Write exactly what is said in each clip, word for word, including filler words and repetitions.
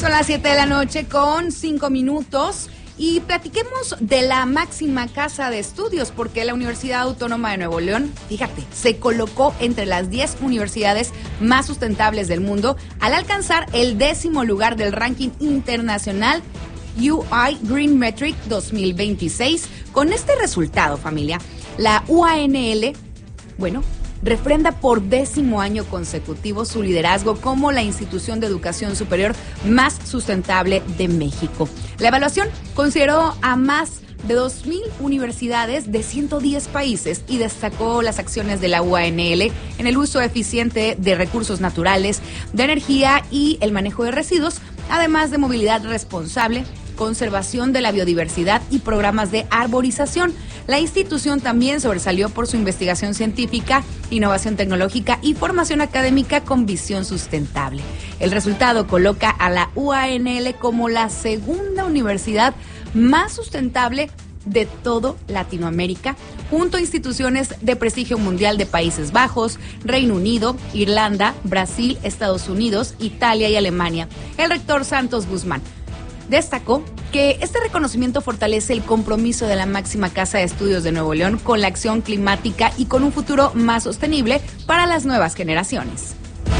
Son las siete de la noche con cinco minutos y platiquemos de la máxima casa de estudios, porque la Universidad Autónoma de Nuevo León, fíjate, se colocó entre las diez universidades más sustentables del mundo al alcanzar el décimo lugar del ranking internacional U I Green Metric dos mil veintiséis. Con este resultado, familia, la U A N L, bueno, refrenda por décimo año consecutivo su liderazgo como la institución de educación superior más sustentable de México. La evaluación consideró a más de dos mil universidades de ciento diez países y destacó las acciones de la U A N L en el uso eficiente de recursos naturales, de energía y el manejo de residuos, además de movilidad responsable, conservación de la biodiversidad y programas de arborización. La institución también sobresalió por su investigación científica, innovación tecnológica y formación académica con visión sustentable. El resultado coloca a la U A N L como la segunda universidad más sustentable de todo Latinoamérica, junto a instituciones de prestigio mundial de Países Bajos, Reino Unido, Irlanda, Brasil, Estados Unidos, Italia y Alemania. El rector Santos Guzmán destacó que este reconocimiento fortalece el compromiso de la máxima casa de estudios de Nuevo León con la acción climática y con un futuro más sostenible para las nuevas generaciones.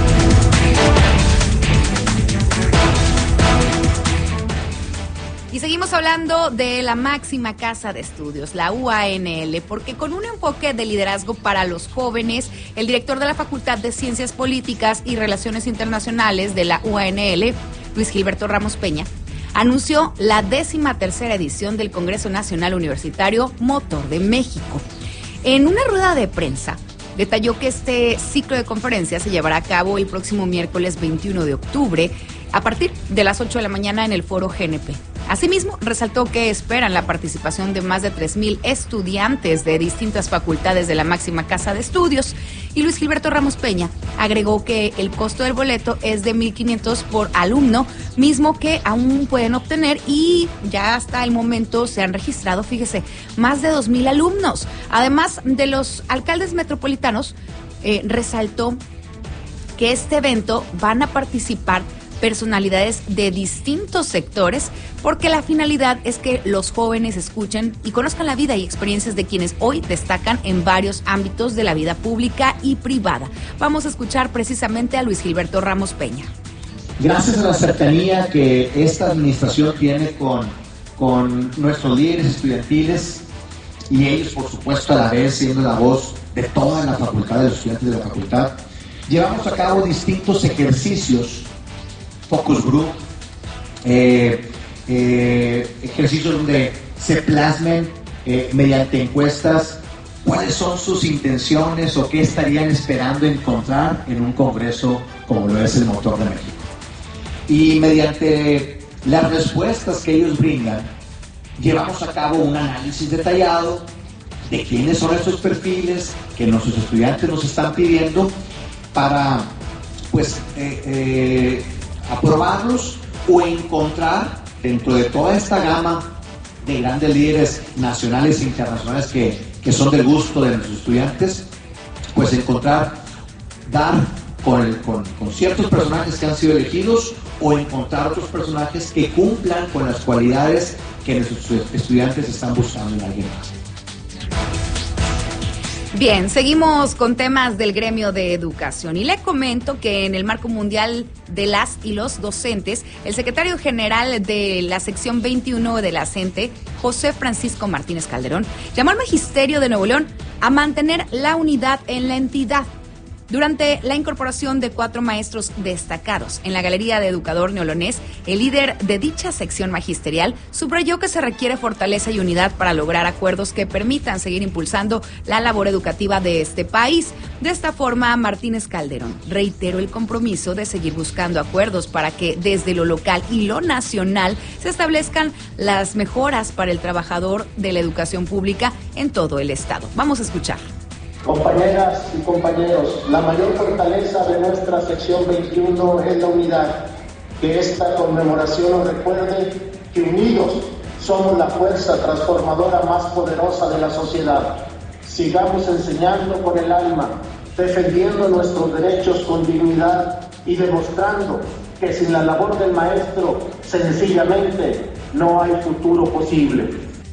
Y seguimos hablando de la máxima casa de estudios, la U A N L, porque con un enfoque de liderazgo para los jóvenes, el director de la Facultad de Ciencias Políticas y Relaciones Internacionales de la U A N L, Luis Gilberto Ramos Peña, anunció la décima tercera edición del Congreso Nacional Universitario Motor de México. En una rueda de prensa, detalló que este ciclo de conferencias se llevará a cabo el próximo miércoles veintiuno de octubre a partir de las ocho de la mañana en el Foro G N P. Asimismo, resaltó que esperan la participación de más de tres mil estudiantes de distintas facultades de la máxima casa de estudios. Y Luis Gilberto Ramos Peña agregó que el costo del boleto es de mil quinientos por alumno, mismo que aún pueden obtener, y ya hasta el momento se han registrado, fíjese, más de dos mil alumnos. Además de los alcaldes metropolitanos, eh, resaltó que este evento van a participar personalidades de distintos sectores, porque la finalidad es que los jóvenes escuchen y conozcan la vida y experiencias de quienes hoy destacan en varios ámbitos de la vida pública y privada. Vamos a escuchar precisamente a Luis Gilberto Ramos Peña. Gracias a la cercanía que esta administración tiene con, con nuestros líderes estudiantiles, y ellos, por supuesto, a la vez siendo la voz de toda la facultad, de los estudiantes de la facultad, llevamos a cabo distintos ejercicios, focus group, eh, eh, ejercicios donde se plasmen eh, mediante encuestas cuáles son sus intenciones o qué estarían esperando encontrar en un congreso como lo es el Motor de México. Y mediante las respuestas que ellos brindan, llevamos a cabo un análisis detallado de quiénes son estos perfiles que nuestros estudiantes nos están pidiendo para, pues, eh, eh, aprobarlos o encontrar dentro de toda esta gama de grandes líderes nacionales e internacionales que, que son del gusto de nuestros estudiantes, pues encontrar, dar con, el, con, con ciertos personajes que han sido elegidos, o encontrar otros personajes que cumplan con las cualidades que nuestros estudiantes están buscando en alguien más. Bien, seguimos con temas del gremio de educación y le comento que en el marco mundial de las y los docentes, el secretario general de la sección veintiuno de la CENTE, José Francisco Martínez Calderón, llamó al Magisterio de Nuevo León a mantener la unidad en la entidad. Durante la incorporación de cuatro maestros destacados en la Galería de Educador Neolonés, el líder de dicha sección magisterial subrayó que se requiere fortaleza y unidad para lograr acuerdos que permitan seguir impulsando la labor educativa de este país. De esta forma, Martínez Calderón reiteró el compromiso de seguir buscando acuerdos para que desde lo local y lo nacional se establezcan las mejoras para el trabajador de la educación pública en todo el estado. Vamos a escuchar. Compañeras y compañeros, la mayor fortaleza de nuestra sección veintiuno es la unidad. Que esta conmemoración nos recuerde que unidos somos la fuerza transformadora más poderosa de la sociedad. Sigamos enseñando con el alma, defendiendo nuestros derechos con dignidad y demostrando que sin la labor del maestro sencillamente no hay futuro posible.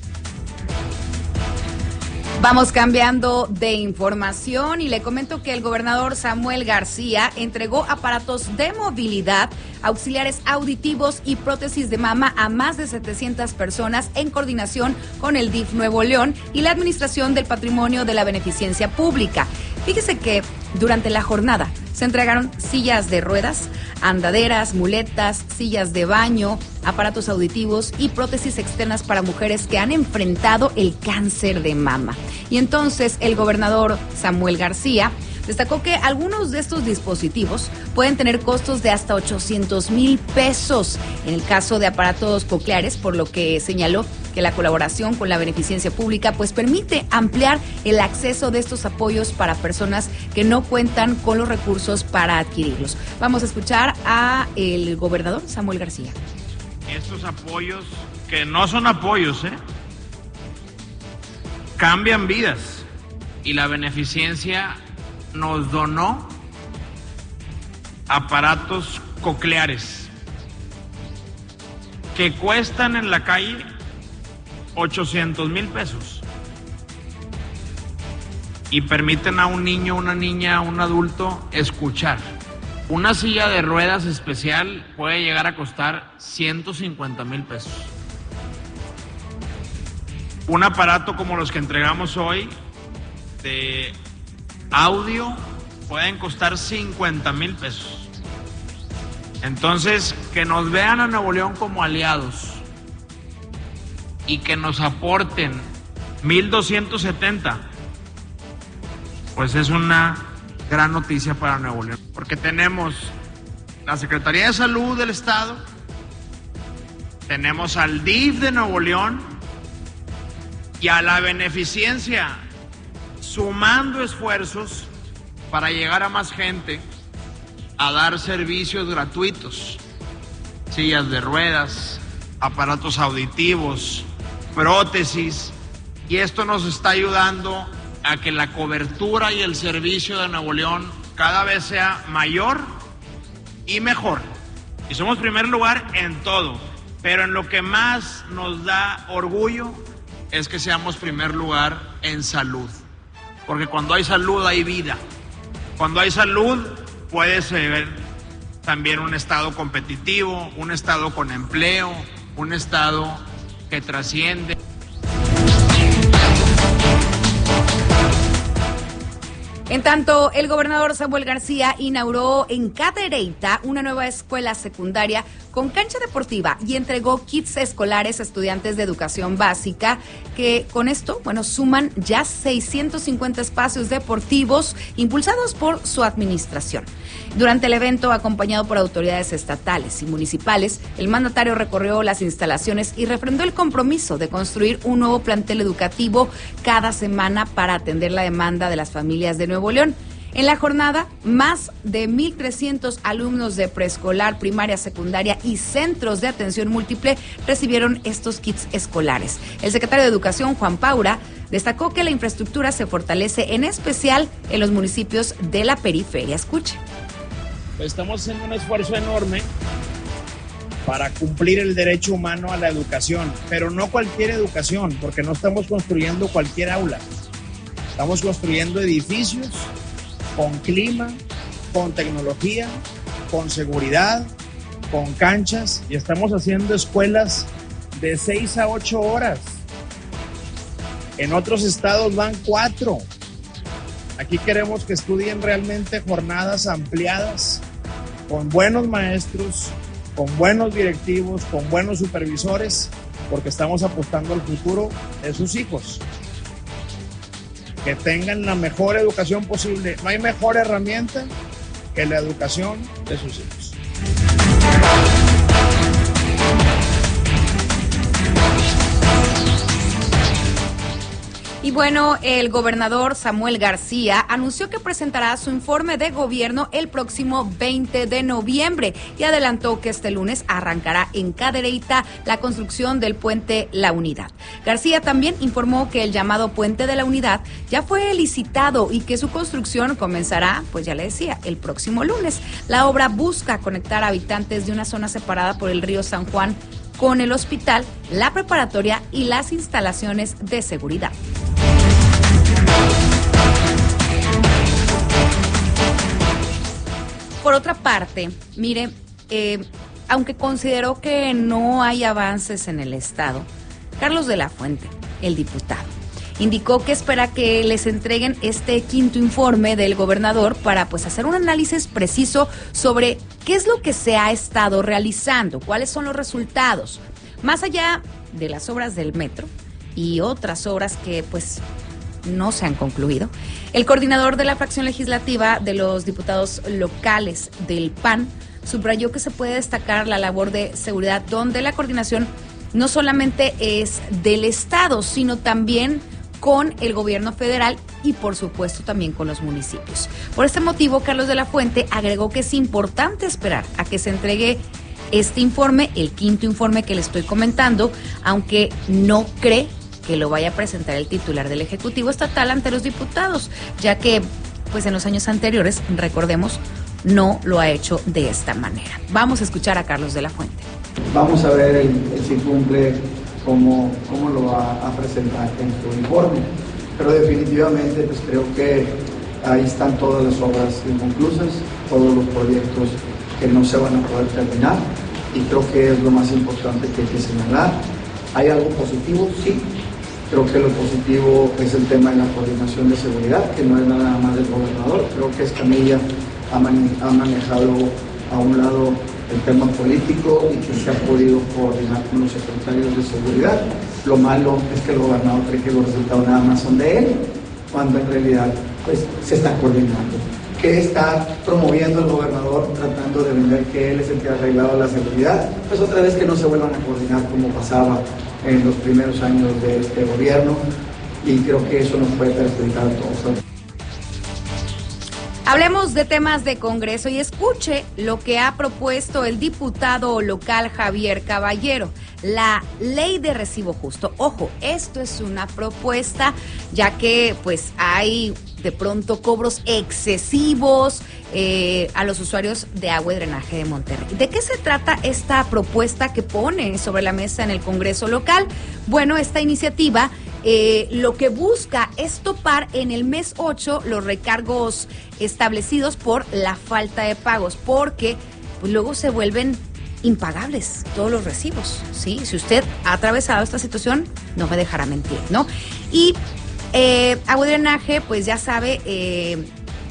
Vamos cambiando de información y le comento que el gobernador Samuel García entregó aparatos de movilidad, auxiliares auditivos y prótesis de mama a más de setecientas personas en coordinación con el D I F Nuevo León y la Administración del Patrimonio de la Beneficencia Pública. Fíjese que durante la jornada se entregaron sillas de ruedas, andaderas, muletas, sillas de baño, aparatos auditivos y prótesis externas para mujeres que han enfrentado el cáncer de mama. Y entonces el gobernador Samuel García destacó que algunos de estos dispositivos pueden tener costos de hasta ochocientos mil pesos en el caso de aparatos cocleares, por lo que señaló que la colaboración con la beneficencia pública pues permite ampliar el acceso de estos apoyos para personas que no cuentan con los recursos para adquirirlos. Vamos a escuchar a el gobernador Samuel García. Estos apoyos, que no son apoyos, ¿eh? cambian vidas, y la beneficencia nos donó aparatos cocleares que cuestan en la calle ochocientos mil pesos y permiten a un niño, una niña, un adulto escuchar. Una silla de ruedas especial puede llegar a costar ciento cincuenta mil pesos. Un aparato como los que entregamos hoy de audio pueden costar cincuenta mil pesos. Entonces, que nos vean a Nuevo León como aliados y que nos aporten mil doscientos setenta, pues es una gran noticia para Nuevo León, porque tenemos la Secretaría de Salud del Estado, tenemos al D I F de Nuevo León y a la beneficencia sumando esfuerzos para llegar a más gente, a dar servicios gratuitos, sillas de ruedas, aparatos auditivos, prótesis, y esto nos está ayudando a que la cobertura y el servicio de Nuevo León cada vez sea mayor y mejor. Y somos primer lugar en todo, pero en lo que más nos da orgullo es que seamos primer lugar en salud. Porque cuando hay salud hay vida. Cuando hay salud puede ser también un estado competitivo, un estado con empleo, un estado que trasciende. En tanto, el gobernador Samuel García inauguró en Cadereyta una nueva escuela secundaria con cancha deportiva y entregó kits escolares a estudiantes de educación básica que con esto, bueno, suman ya seiscientos cincuenta espacios deportivos impulsados por su administración. Durante el evento, acompañado por autoridades estatales y municipales, el mandatario recorrió las instalaciones y refrendó el compromiso de construir un nuevo plantel educativo cada semana para atender la demanda de las familias de Nuevo León. En la jornada, más de mil trescientos alumnos de preescolar, primaria, secundaria y centros de atención múltiple recibieron estos kits escolares. El secretario de Educación, Juan Paura, destacó que la infraestructura se fortalece en especial en los municipios de la periferia. Escuche. Estamos haciendo un esfuerzo enorme para cumplir el derecho humano a la educación, pero no cualquier educación, porque no estamos construyendo cualquier aula. Estamos construyendo edificios con clima, con tecnología, con seguridad, con canchas, y estamos haciendo escuelas de seis a ocho horas. En otros estados van cuatro. Aquí queremos que estudien realmente jornadas ampliadas, con buenos maestros, con buenos directivos, con buenos supervisores, porque estamos apostando al futuro de sus hijos. Que tengan la mejor educación posible. No hay mejor herramienta que la educación de sus hijos. Y bueno, el gobernador Samuel García anunció que presentará su informe de gobierno el próximo veinte de noviembre y adelantó que este lunes arrancará en Cadereyta la construcción del puente La Unidad. García también informó que el llamado puente de La Unidad ya fue licitado y que su construcción comenzará, pues ya le decía, el próximo lunes. La obra busca conectar a habitantes de una zona separada por el río San Juan con el hospital, la preparatoria y las instalaciones de seguridad. Por otra parte, mire, eh, aunque consideró que no hay avances en el Estado, Carlos de la Fuente, el diputado, indicó que espera que les entreguen este quinto informe del gobernador para pues hacer un análisis preciso sobre qué es lo que se ha estado realizando, cuáles son los resultados, más allá de las obras del metro y otras obras que pues no se han concluido. El coordinador de la fracción legislativa de los diputados locales del P A N subrayó que se puede destacar la labor de seguridad, donde la coordinación no solamente es del Estado, sino también con el gobierno federal y por supuesto también con los municipios. Por este motivo, Carlos de la Fuente agregó que es importante esperar a que se entregue este informe, el quinto informe que le estoy comentando, aunque no cree que lo vaya a presentar el titular del Ejecutivo Estatal ante los diputados, ya que pues en los años anteriores, recordemos, no lo ha hecho de esta manera. Vamos a escuchar a Carlos de la Fuente. Vamos a ver el, el si cumple cómo, cómo lo va a presentar en su informe, pero definitivamente pues creo que ahí están todas las obras inconclusas, todos los proyectos que no se van a poder terminar, y creo que es lo más importante que hay que señalar. ¿Hay algo positivo? Sí. Creo que lo positivo es el tema de la coordinación de seguridad, que no es nada más del gobernador. Creo que Escamilla ha, mane ha manejado a un lado el tema político y que se ha podido coordinar con los secretarios de seguridad. Lo malo es que el gobernador cree que los resultados nada más son de él, cuando en realidad pues, se está coordinando. ¿Qué está promoviendo el gobernador tratando de vender que él es el que ha arreglado la seguridad? Pues otra vez que no se vuelvan a coordinar como pasaba en los primeros años de este gobierno, y creo que eso nos puede perjudicar a todos. Hablemos de temas de Congreso y escuche lo que ha propuesto el diputado local Javier Caballero, la ley de recibo justo. Ojo, esto es una propuesta, ya que pues hay de pronto cobros excesivos eh, a los usuarios de agua y drenaje de Monterrey. ¿De qué se trata esta propuesta que pone sobre la mesa en el Congreso local? Bueno, esta iniciativa eh, lo que busca es topar en el mes ocho los recargos establecidos por la falta de pagos, porque pues, luego se vuelven impagables todos los recibos, ¿sí? Si usted ha atravesado esta situación, no me dejará mentir, ¿no? Y eh, agua y drenaje, pues ya sabe, eh,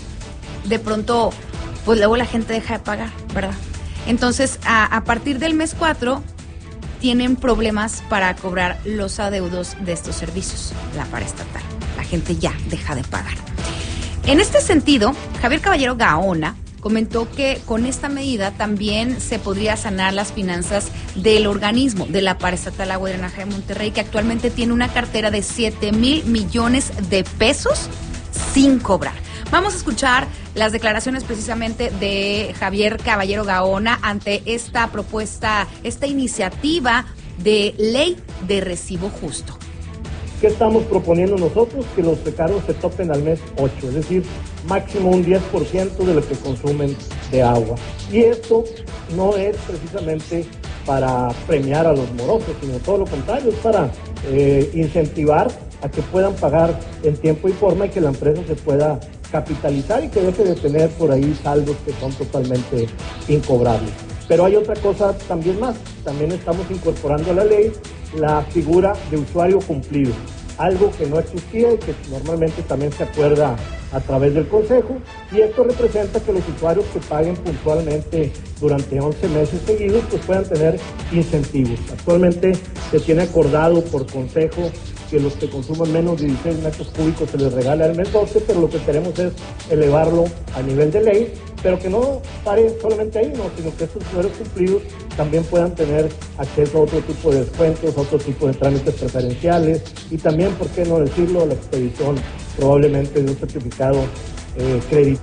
de pronto, pues luego la gente deja de pagar, ¿verdad? Entonces, a, a partir del mes cuatro, tienen problemas para cobrar los adeudos de estos servicios, la paraestatal. La gente ya deja de pagar. En este sentido, Javier Caballero Gaona comentó que con esta medida también se podría sanar las finanzas del organismo, de la Paraestatal Agua y Drenaje de Monterrey, que actualmente tiene una cartera de siete mil millones de pesos sin cobrar. Vamos a escuchar las declaraciones precisamente de Javier Caballero Gaona ante esta propuesta, esta iniciativa de ley de recibo justo. ¿Qué estamos proponiendo nosotros? Que los recargos se topen al mes ocho, es decir, máximo un diez por ciento de lo que consumen de agua. Y esto no es precisamente para premiar a los morosos, sino todo lo contrario, es para eh, incentivar a que puedan pagar en tiempo y forma y que la empresa se pueda capitalizar y que deje de tener por ahí saldos que son totalmente incobrables. Pero hay otra cosa también más, también estamos incorporando a la ley la figura de usuario cumplido, algo que no existía y que normalmente también se acuerda a través del Consejo, y esto representa que los usuarios que paguen puntualmente durante once meses seguidos pues puedan tener incentivos. Actualmente se tiene acordado por Consejo que los que consuman menos de dieciséis metros cúbicos se les regala el mes doce, pero lo que queremos es elevarlo a nivel de ley pero que no pare solamente ahí, no, sino que estos usuarios cumplidos también puedan tener acceso a otro tipo de descuentos, a otro tipo de trámites preferenciales y también, ¿por qué no decirlo?, la expedición probablemente de un certificado eh, crédito.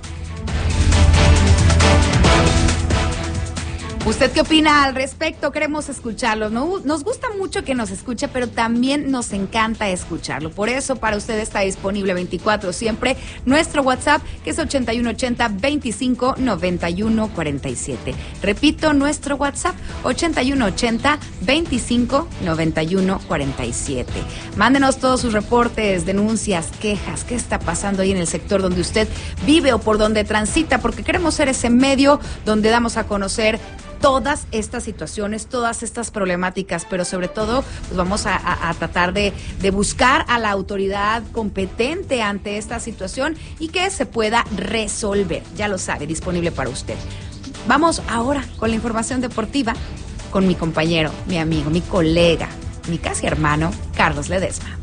¿Usted qué opina al respecto? Queremos escucharlo. Nos gusta mucho que nos escuche, pero también nos encanta escucharlo. Por eso, para usted está disponible veinticuatro siempre nuestro WhatsApp, que es ochenta y uno ochenta, veinticinco, noventa y uno, cuarenta y siete. Repito, nuestro WhatsApp, ochenta y uno ochenta, veinticinco, noventa y uno, cuarenta y siete. Mándenos todos sus reportes, denuncias, quejas, qué está pasando ahí en el sector donde usted vive o por donde transita, porque queremos ser ese medio donde damos a conocer todas estas situaciones, todas estas problemáticas, pero sobre todo pues vamos a, a, a tratar de, de buscar a la autoridad competente ante esta situación y que se pueda resolver. Ya lo sabe, disponible para usted. Vamos ahora con la información deportiva con mi compañero, mi amigo, mi colega, mi casi hermano, Carlos Ledesma.